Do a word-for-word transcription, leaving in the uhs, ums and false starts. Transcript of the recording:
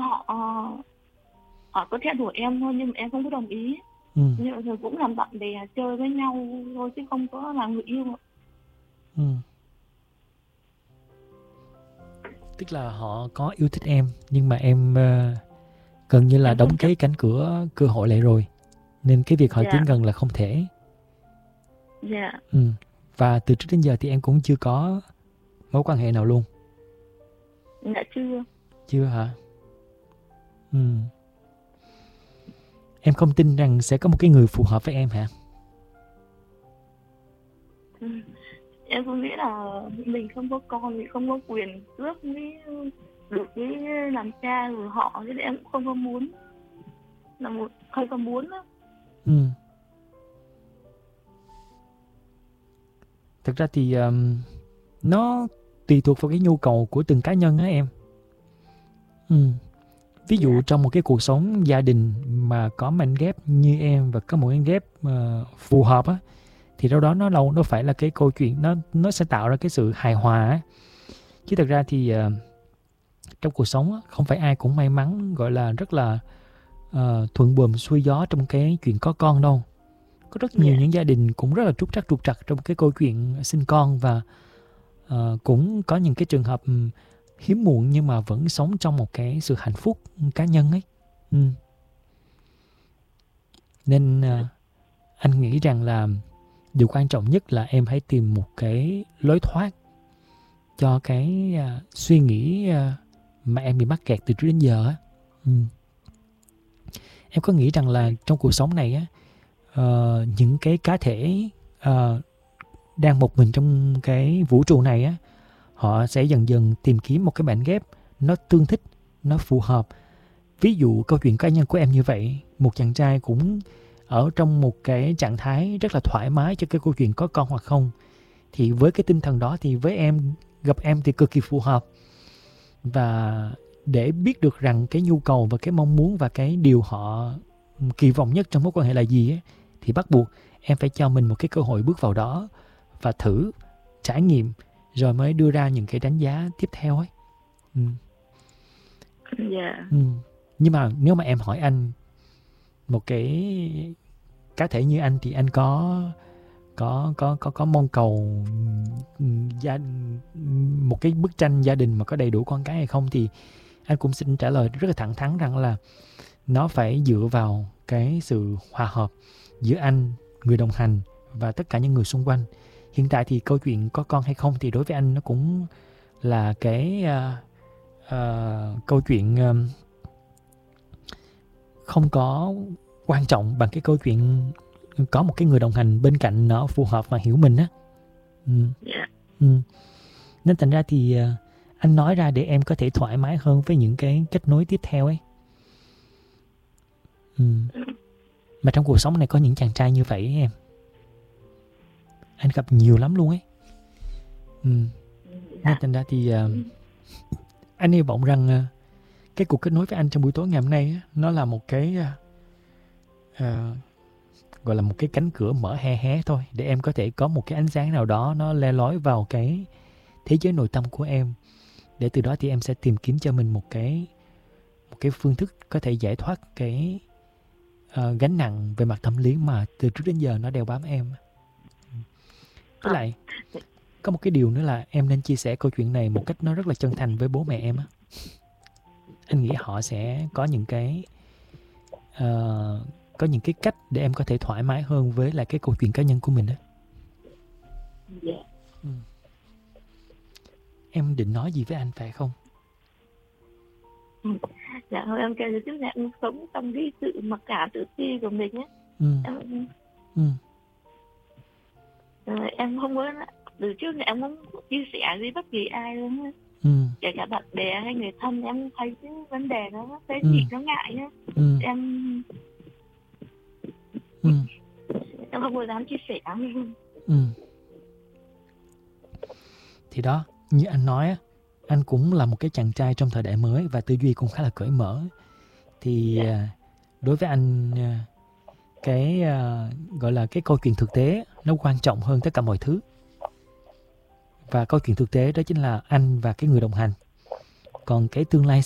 họ họ có theo đuổi em thôi, nhưng mà em không có đồng ý. Ừ. Nhưng mà rồi cũng làm bạn bè chơi với nhau thôi chứ không có là người yêu. Ừ. Tức là họ có yêu thích em, nhưng mà em uh, gần như là Em đóng không chấp. cái cánh cửa cơ hội lại rồi, nên cái việc họ Dạ. tiến gần là không thể. Dạ. Ừ. Và từ trước đến giờ thì em cũng chưa có mối quan hệ nào luôn? Dạ chưa. Chưa hả? Ừ. Em không tin rằng sẽ có một cái người phù hợp với em hả? Ừ. Em không nghĩ là mình không có con, mình không có quyền cướp với được cái làm cha của họ, chứ em cũng không có muốn là một không có muốn đó. Ừ. Thực ra thì um, nó tùy thuộc vào cái nhu cầu của từng cá nhân á em. Ừ. Ví dụ Dạ. trong một cái cuộc sống gia đình mà có mảnh ghép như em và có một mảnh ghép uh, phù hợp á, thì đâu đó nó đâu nó phải là cái câu chuyện, nó nó sẽ tạo ra cái sự hài hòa á. Chứ thật ra thì uh, trong cuộc sống á, không phải ai cũng may mắn gọi là rất là uh, thuận buồm xuôi gió trong cái chuyện có con đâu. Có rất nhiều Dạ. những gia đình cũng rất là trúc trắc trục trặc trong cái câu chuyện sinh con, và uh, cũng có những cái trường hợp um, hiếm muộn nhưng mà vẫn sống trong một cái sự hạnh phúc cá nhân ấy. Ừ. Nên uh, anh nghĩ rằng là điều quan trọng nhất là em hãy tìm một cái lối thoát cho cái uh, suy nghĩ uh, mà em bị mắc kẹt từ trước đến giờ á. Ừ. Em có nghĩ rằng là trong cuộc sống này á, uh, những cái cá thể uh, đang một mình trong cái vũ trụ này á, họ sẽ dần dần tìm kiếm một cái mảnh ghép nó tương thích, nó phù hợp. Ví dụ câu chuyện cá nhân của em như vậy, một chàng trai cũng ở trong một cái trạng thái rất là thoải mái cho cái câu chuyện có con hoặc không, thì với cái tinh thần đó thì với em, gặp em thì cực kỳ phù hợp. Và để biết được rằng cái nhu cầu và cái mong muốn và cái điều họ kỳ vọng nhất trong mối quan hệ là gì ấy, thì bắt buộc em phải cho mình một cái cơ hội bước vào đó và thử trải nghiệm, rồi mới đưa ra những cái đánh giá tiếp theo ấy. Ừ. Dạ. Ừ. Nhưng mà nếu mà em hỏi anh, một cái cá thể như anh thì anh có có có có có mong cầu gia một cái bức tranh gia đình mà có đầy đủ con cái hay không, thì anh cũng xin trả lời rất là thẳng thắn rằng là nó phải dựa vào cái sự hòa hợp giữa anh, người đồng hành và tất cả những người xung quanh. Hiện tại thì câu chuyện có con hay không thì đối với anh nó cũng là cái uh, uh, câu chuyện uh, không có quan trọng bằng cái câu chuyện có một cái người đồng hành bên cạnh nó phù hợp và hiểu mình á. Ừ. Dạ. Ừ. Nên thành ra thì uh, anh nói ra để em có thể thoải mái hơn với những cái kết nối tiếp theo ấy. Ừ. Mà trong cuộc sống này có những chàng trai như vậy ấy, em. Anh gặp nhiều lắm luôn ấy. Ừ. Nên thành ra thì uh, anh hy vọng rằng uh, cái cuộc kết nối với anh trong buổi tối ngày hôm nay á, nó là một cái uh, uh, gọi là một cái cánh cửa mở hé hé thôi, để em có thể có một cái ánh sáng nào đó nó le lói vào cái thế giới nội tâm của em, để từ đó thì em sẽ tìm kiếm cho mình một cái một cái phương thức có thể giải thoát cái uh, gánh nặng về mặt tâm lý mà từ trước đến giờ nó đeo bám em. Với lại có một cái điều nữa là em nên chia sẻ câu chuyện này một cách nó rất là chân thành với bố mẹ em á. Anh nghĩ họ sẽ có những cái uh, có những cái cách để em có thể thoải mái hơn với lại cái câu chuyện cá nhân của mình á. Yeah. Ừ. Em định nói gì với anh phải không? Ừ. Dạ thôi em kêu chứ là em sống trong cái sự mặc cảm tự ti của mình á. Ừ. Em, Ừ. em không có, từ trước là em không chia sẻ với bất kỳ ai luôn á. Ừ. Kể cả bạn bè hay người thân, em thấy cái vấn đề nó tế Ừ. nhị, nó ngại á. Ừ. Em Ừ. em không có dám chia sẻ. Ừ. Thì đó, như anh nói á, anh cũng là một cái chàng trai trong thời đại mới và tư duy cũng khá là cởi mở. Thì Yeah. đối với anh, cái gọi là cái câu chuyện thực tế nó quan trọng hơn tất cả mọi thứ. Và câu chuyện thực tế đó chính là anh và cái người đồng hành. Còn cái tương lai